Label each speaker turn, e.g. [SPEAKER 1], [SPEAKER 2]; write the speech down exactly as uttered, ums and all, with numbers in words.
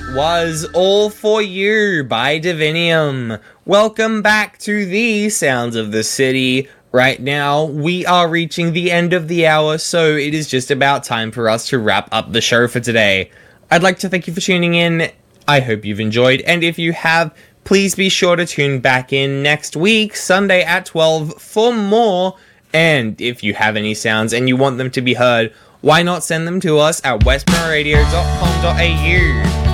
[SPEAKER 1] was All For You by Divinium. Welcome back to the Sounds of the City. Right now, we are reaching the end of the hour, so it is just about time for us to wrap up the show for today. I'd like to thank you for tuning in. I hope you've enjoyed, and if you have, please be sure to tune back in next week, Sunday at twelve, for more. And if you have any sounds and you want them to be heard, why not send them to us at westmore radio dot com dot a u.